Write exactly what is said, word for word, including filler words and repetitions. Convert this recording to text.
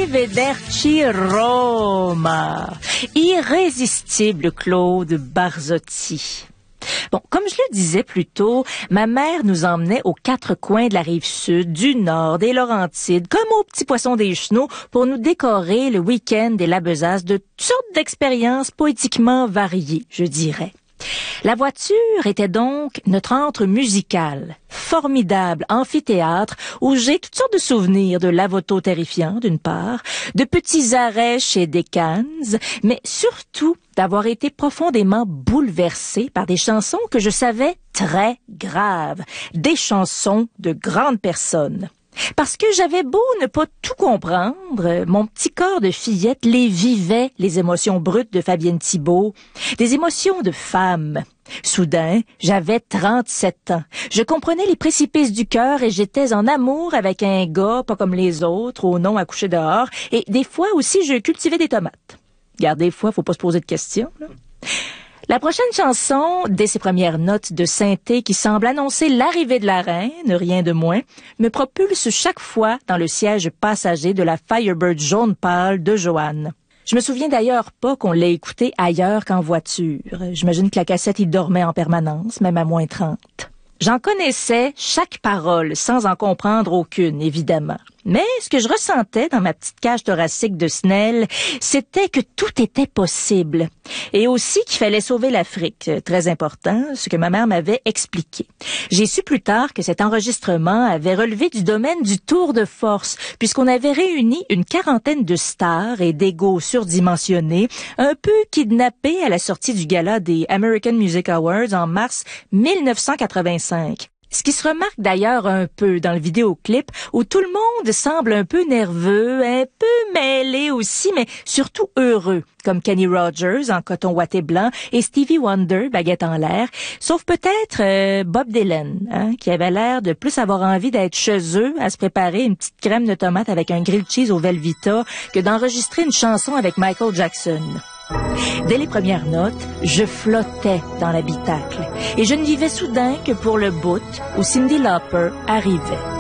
Arrivederci Roma. Irrésistible Claude Barzotti. Bon, comme je le disais plus tôt, ma mère nous emmenait aux quatre coins de la rive sud, du nord, des Laurentides, comme aux petits poissons des chenaux, pour nous décorer le week-end et la besace de toutes sortes d'expériences poétiquement variées, je dirais. La voiture était donc notre antre musical, formidable amphithéâtre où j'ai toutes sortes de souvenirs de lavoto terrifiant d'une part, de petits arrêts chez Decans, mais surtout d'avoir été profondément bouleversée par des chansons que je savais très graves, des chansons de grandes personnes. Parce que j'avais beau ne pas tout comprendre, mon petit corps de fillette les vivait, les émotions brutes de Fabienne Thibault, des émotions de femme. Soudain, j'avais trente-sept ans. Je comprenais les précipices du cœur et j'étais en amour avec un gars pas comme les autres, au nom à coucher dehors, et des fois aussi je cultivais des tomates. Regarde, des fois, faut pas se poser de questions, là. La prochaine chanson, dès ses premières notes de synthé qui semble annoncer l'arrivée de la reine, rien de moins, me propulse chaque fois dans le siège passager de la Firebird jaune pâle de Joanne. Je me souviens d'ailleurs pas qu'on l'ait écoutée ailleurs qu'en voiture. J'imagine que la cassette y dormait en permanence, même à moins trente. J'en connaissais chaque parole sans en comprendre aucune, évidemment. Mais ce que je ressentais dans ma petite cage thoracique de Snell, c'était que tout était possible. Et aussi qu'il fallait sauver l'Afrique. Très important, ce que ma mère m'avait expliqué. J'ai su plus tard que cet enregistrement avait relevé du domaine du tour de force, puisqu'on avait réuni une quarantaine de stars et d'égos surdimensionnés, un peu kidnappés à la sortie du gala des American Music Awards en mars mille neuf cent quatre-vingt-cinq. Ce qui se remarque d'ailleurs un peu dans le vidéoclip où tout le monde semble un peu nerveux, un peu mêlé aussi, mais surtout heureux, comme Kenny Rogers en coton ouaté blanc et Stevie Wonder, baguette en l'air, sauf peut-être euh, Bob Dylan, hein, qui avait l'air de plus avoir envie d'être chez eux à se préparer une petite crème de tomate avec un grilled cheese au Velveeta que d'enregistrer une chanson avec Michael Jackson. Dès les premières notes, je flottais dans l'habitacle et je ne vivais soudain que pour le bout où Cyndi Lauper arrivait.